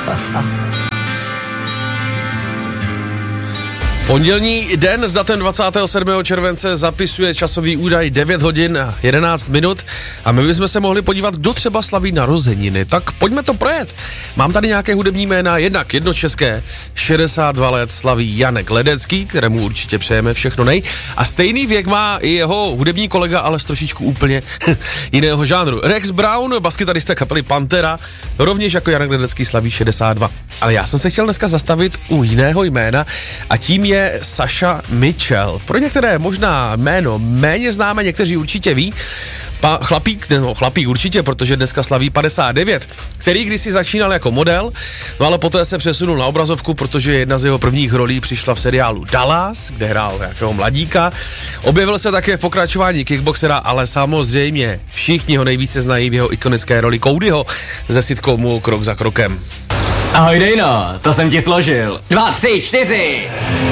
Pondělní den s datem 27. července zapisuje časový údaj 9 hodin a 11 minut a my bychom se mohli podívat, kdo třeba slaví narozeniny. Tak pojďme to projet. Mám tady nějaké hudební jména, jednak jedno české, 62 let slaví Janek Ledecký, kterému určitě přejeme všechno nej. A stejný věk má i jeho hudební kolega, ale z trošičku úplně jiného žánru. Rex Brown, baskytarista kapely Pantera, rovněž jako Janek Ledecký slaví 62. Ale já jsem se chtěl dneska zastavit u jiného jména a tím je Sasha Mitchell. Pro některé možná jméno méně známe, někteří určitě ví. Chlapík určitě, protože dneska slaví 59, který kdysi začínal jako model, no ale poté se přesunul na obrazovku, protože jedna z jeho prvních rolí přišla v seriálu Dallas, kde hrál nějakého mladíka. Objevil se také v pokračování Kickboxera, ale samozřejmě všichni ho nejvíce znají v jeho ikonické roli Codyho ze sitcomu Krok za krokem. Ahoj Dejno, to jsem ti složil. 2, 3, 4.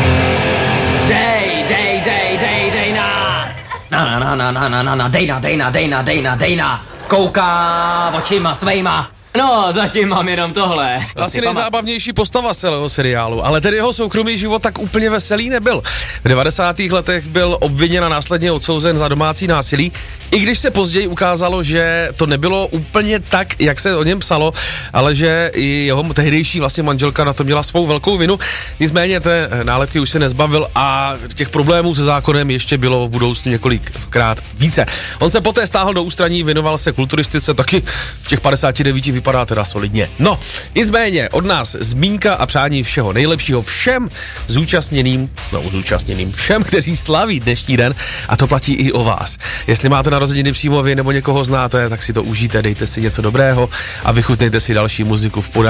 Dejna. Kouká očima svejma. No, zatím mám jenom tohle. Asi nejzábavnější postava z celého seriálu, ale ten jeho soukromý život tak úplně veselý nebyl. V 90. letech byl obviněn a následně odsouzen za domácí násilí, i když se později ukázalo, že to nebylo úplně tak, jak se o něm psalo, ale že i jeho tehdejší vlastně manželka na to měla svou velkou vinu. Nicméně té nálepky už se nezbavil a těch problémů se zákonem ještě bylo v budoucnu několikrát více. On se poté stáhl do ústraní, věnoval se kulturistice, taky v těch 59 vypadá teda solidně. No, nicméně od nás zmínka a přání všeho nejlepšího všem zúčastněným, všem, kteří slaví dnešní den, a to platí i o vás. Jestli máte narozeniny přímo vy nebo někoho znáte, tak si to užijte, dejte si něco dobrého a vychutnejte si další muziku v podání